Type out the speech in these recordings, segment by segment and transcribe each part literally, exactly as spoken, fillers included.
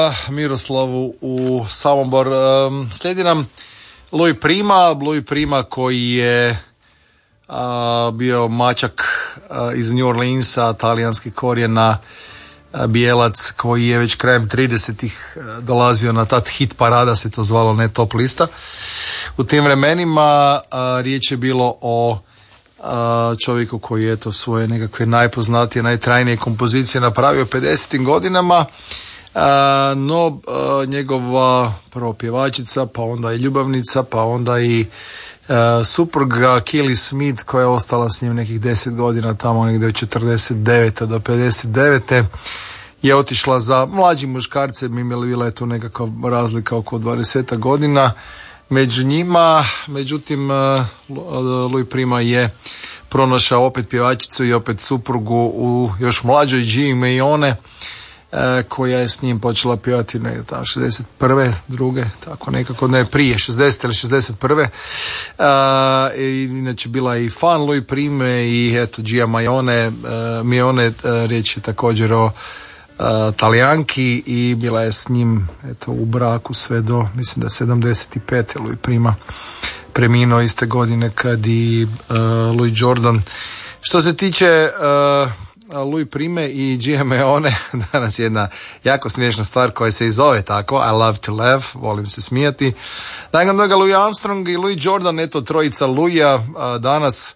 Miroslavu u Samobor. Um, slijedi nam Louis Prima, Louis Prima koji je uh, bio mačak uh, iz New Orleansa, talijanski korijena, uh, bijelac koji je već krajem tridesetih uh, dolazio na tat hit parada, se to zvalo, ne top lista. U tim vremenima uh, riječ je bilo o uh, čovjeku koji je to svoje nekakve najpoznatije, najtrajnije kompozicije napravio pedesetim godinama. Uh, no uh, njegova prvo pjevačica, pa onda i ljubavnica, pa onda i uh, supruga Kelly Smith koja je ostala s njim nekih deset godina, tamo negdje od četrdeset devete do pedeset devete je otišla za mlađim muškarcem, imali bila je tu nekakva razlika oko dvadeset godina među njima. Međutim, uh, Louis Prima je pronašao opet pjevačicu i opet suprugu u još mlađoj Gia Mayone, koja je s njim počela pjevati ne, tamo šezdeset prve, druge, tako nekako, ne, prije šezdeset ili šezdeset prve. Uh, inače bila je i fan Louis Prime i eto Gia Mayone, uh, Mayone, uh, riječ je također o uh, Talijanki i bila je s njim eto u braku sve do, mislim da sedamdeset pete. Louis Prima preminuo iste godine kad i uh, Louis Jordan. Što se tiče uh, Louis Prime i Gia Mayone, danas je jedna jako smiješna stvar koja se i zove tako, I love to laugh, volim se smijati. Nakon toga Louis Armstrong i Louis Jordan, eto trojica Louisa danas.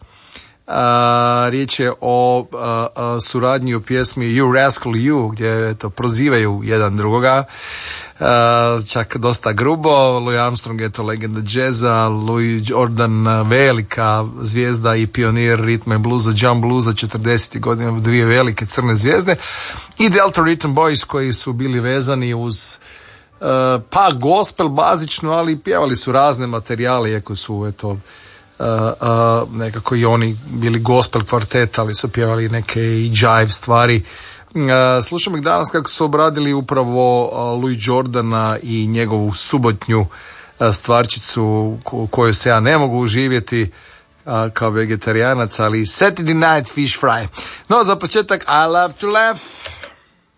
A, riječ je o a, a, suradnji u pjesmi You Rascal You, gdje eto prozivaju jedan drugoga, a, čak dosta grubo. Louis Armstrong je to legenda džeza, Louis Jordan velika zvijezda i pionir ritma i bluza, jump bluza četrdesetih godina, dvije velike crne zvijezde, i Delta Rhythm Boys koji su bili vezani uz uh, pa gospel bazično, ali pjevali su razne materijale, iako su eto Uh, uh, nekako i oni bili gospel kvartet, ali su pjevali neke i jive stvari. Uh, slušamo ih danas kako su obradili upravo uh, Louis Jordana i njegovu subotnju uh, stvarčicu u kojoj se ja ne mogu uživjeti uh, kao vegetarijanac, ali Saturday Night Fish Fry. No, za početak I love to laugh.